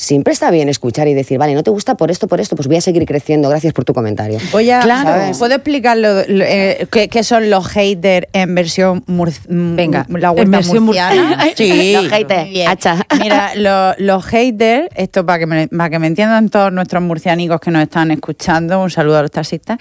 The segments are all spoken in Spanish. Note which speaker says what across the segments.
Speaker 1: siempre está bien escuchar y decir, vale, no te gusta por esto, pues voy a seguir creciendo, gracias por tu comentario.
Speaker 2: Oye, claro, ¿puedo explicar qué son los haters en versión
Speaker 3: venga,
Speaker 2: la huerta murciana?
Speaker 1: Sí, los haters.
Speaker 2: Mira, los haters, esto para que me entiendan todos nuestros murcianicos que nos están escuchando, un saludo a los taxistas,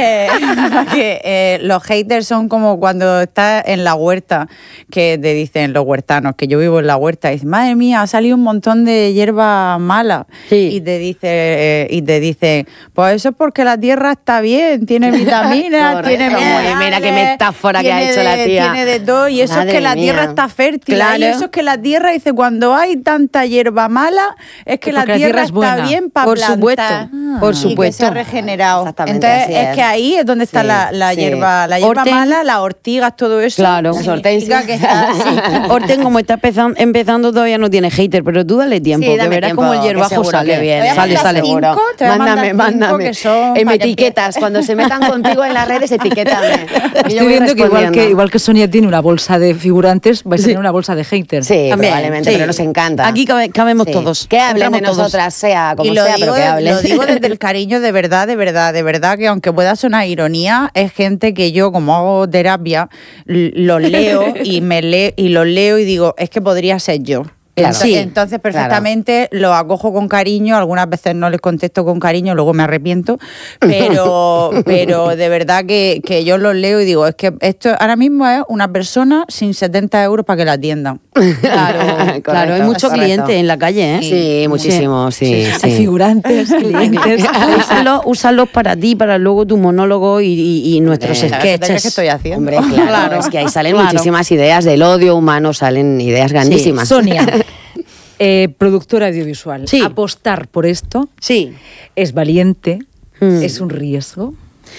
Speaker 2: los haters son como cuando estás en la huerta, que te dicen los huertanos, que yo vivo en la huerta, y dicen, madre mía, ha salido un montón de hierba mala. Sí. Y te dicen, pues eso es porque la tierra está bien, tiene vitaminas, tiene minerales,
Speaker 1: mira qué metáfora que ha hecho la tía.
Speaker 2: Tiene de todo, y eso Madre es que la tierra mía. Está fértil. Claro. Y eso es que la tierra, dice, cuando hay tanta hierba mala, es que la tierra está bien para plantar.
Speaker 3: Por supuesto.
Speaker 2: Y que se ha regenerado. Entonces es que ahí es donde está la hierba mala, las ortigas, todo eso.
Speaker 3: Claro.
Speaker 2: Las hortensias.
Speaker 3: Orten, como está empezando, todavía no tiene hater, pero tú dale tiempo, que verás como el hierbajo sale bien. Sale.
Speaker 1: Mándame. Me etiquetas. Cuando se metan contigo en las redes, etiquétame.
Speaker 4: Estoy viendo que igual que Sonia tiene una bolsa de figurantes, vais a tener una bolsa de haters.
Speaker 1: Sí, también, probablemente, pero nos encanta.
Speaker 3: Aquí cabemos todos.
Speaker 1: Que hablen de nosotras, sea como sea, pero que hablen.
Speaker 2: Lo digo desde el cariño, de verdad, que aunque pueda sonar ironía, es gente que yo, como hago terapia, los leo y los leo y digo, es que podría ser yo. Claro. Entonces perfectamente lo acojo con cariño, algunas veces no les contesto con cariño, luego me arrepiento, pero de verdad que yo los leo y digo, es que esto ahora mismo es una persona sin 70 euros para que la atiendan.
Speaker 3: Claro, hay muchos clientes en la calle, ¿eh?
Speaker 1: Sí, muchísimos, sí.
Speaker 4: Hay figurantes, clientes.
Speaker 3: Úsalos para ti, para luego tu monólogo y nuestros sketches.
Speaker 2: ¿Qué estoy haciendo?
Speaker 1: Hombre, claro, es que ahí salen muchísimas ideas del odio humano, salen ideas grandísimas.
Speaker 4: Sí. Sonia, productora audiovisual.
Speaker 3: Sí.
Speaker 4: Apostar por esto es valiente, es un riesgo.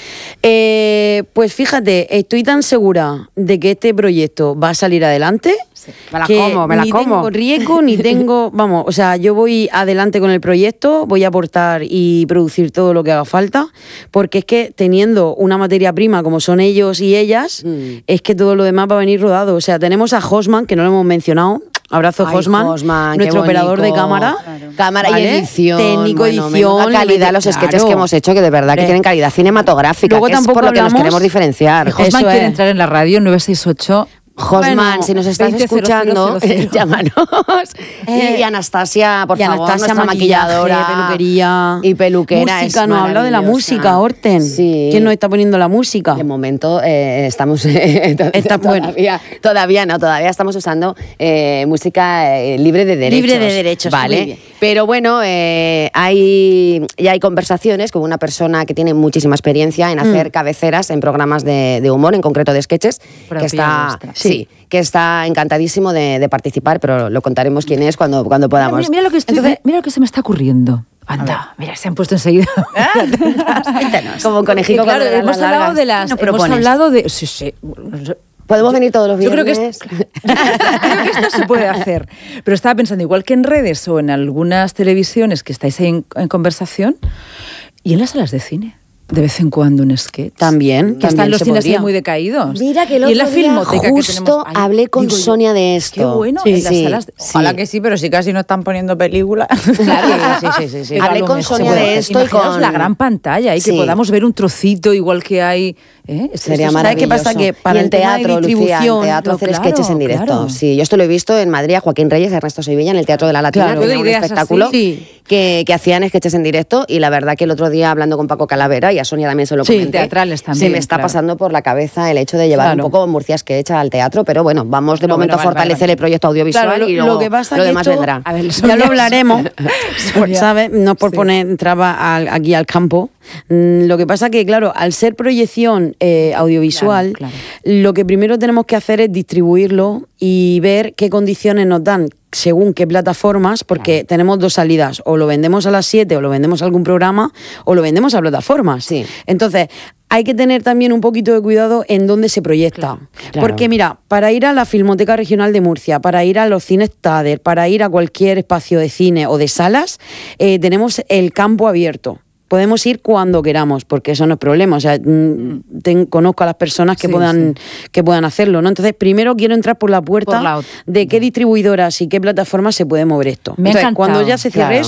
Speaker 3: Pues fíjate, estoy tan segura de que este proyecto va a salir adelante.
Speaker 1: Sí. Me la como.
Speaker 3: Ni tengo riesgo, ni tengo... Vamos, o sea, yo voy adelante con el proyecto, voy a aportar y producir todo lo que haga falta, porque es que teniendo una materia prima como son ellos y ellas, es que todo lo demás va a venir rodado. O sea, tenemos a Hosman, que no lo hemos mencionado. Abrazo, Hosman, nuestro operador de cámara.
Speaker 1: Claro. Cámara, ¿vale? Y edición.
Speaker 3: Técnico, edición.
Speaker 1: Calidad, los sketches que hemos hecho, que de verdad que tienen calidad cinematográfica.
Speaker 3: Luego
Speaker 1: que
Speaker 3: tampoco
Speaker 1: es por lo que nos queremos diferenciar.
Speaker 4: Hosman quiere entrar en la radio 968.
Speaker 1: Hosman, si nos estás escuchando, llámanos. Y Anastasia, por favor,
Speaker 3: Anastasia,
Speaker 1: nuestra maquilladora,
Speaker 3: peluquería
Speaker 1: y peluquera.
Speaker 3: Música, nos habla de la música, Orten.
Speaker 1: Sí.
Speaker 3: ¿Quién nos está poniendo la música?
Speaker 1: De momento estamos... Todavía estamos usando música libre de derechos.
Speaker 3: Libre de derechos,
Speaker 1: ¿vale? Pero bueno, ya hay conversaciones con una persona que tiene muchísima experiencia en hacer cabeceras en programas de humor, en concreto de sketches, que está... Sí, que está encantadísimo de participar, pero lo contaremos quién es cuando podamos.
Speaker 4: Mira lo que se me está ocurriendo. Anda, mira, se han puesto enseguida.
Speaker 1: Como un conejito.
Speaker 4: Claro, hemos hablado de las... Hemos hablado de... Sí.
Speaker 1: ¿Podemos venir todos los viernes?
Speaker 4: Creo que esto se puede hacer. Pero estaba pensando, igual que en redes o en algunas televisiones que estáis ahí en conversación, y en las salas de cine. De vez en cuando un sketch.
Speaker 3: También.
Speaker 4: Que están los cines muy decaídos.
Speaker 1: Mira que el otro día justo hablé con Sonia de esto.
Speaker 4: Qué bueno.
Speaker 2: En las salas. Ojalá que sí, pero si casi no están poniendo películas.
Speaker 1: Claro, sí. Hablé con Sonia de esto y con
Speaker 4: la gran pantalla y que podamos ver un trocito igual que hay.
Speaker 1: Sería maravilloso.
Speaker 3: ¿Sabes qué pasa? Que para el teatro,
Speaker 1: Lucía, en teatro hacer sketches en directo. Claro. Sí, yo esto lo he visto en Madrid a Joaquín Reyes y Ernesto Sevilla en el Teatro de la Latina.
Speaker 3: Claro,
Speaker 1: tenía un espectáculo que hacían sketches en directo, y la verdad que el otro día hablando con Paco Calavera, y a Sonia también se lo comenté,
Speaker 4: teatrales también,
Speaker 1: se me está pasando por la cabeza el hecho de llevar un poco Murcia Sketch al teatro, pero bueno, vamos de momento a fortalecer el proyecto audiovisual y luego lo que pasa lo demás vendrá.
Speaker 3: A ver, ya lo hablaremos, ¿sabes? No por poner traba aquí al campo. Lo que pasa que, claro, al ser proyección audiovisual, lo que primero tenemos que hacer es distribuirlo y ver qué condiciones nos dan según qué plataformas, porque tenemos dos salidas: o lo vendemos a las 7 o lo vendemos a algún programa, o lo vendemos a plataformas.
Speaker 1: Sí.
Speaker 3: Entonces, hay que tener también un poquito de cuidado en dónde se proyecta. Porque mira, para ir a la Filmoteca Regional de Murcia, para ir a los cines Tader, para ir a cualquier espacio de cine o de salas, tenemos el campo abierto. Podemos ir cuando queramos, porque eso no es problema. O sea, conozco a las personas que puedan hacerlo, ¿no? Entonces, primero quiero entrar por la puerta de qué distribuidoras y qué plataformas se puede mover esto.
Speaker 4: Me ha encantado.
Speaker 3: Cuando ya se cierre eso,